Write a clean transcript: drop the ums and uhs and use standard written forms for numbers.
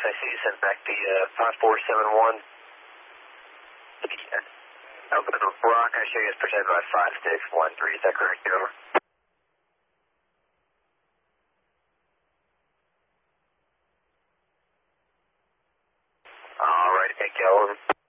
I see you sent back the 5471. Rock, I show you is protected by 5613. Is that correct? Over. All right, thank you. Over.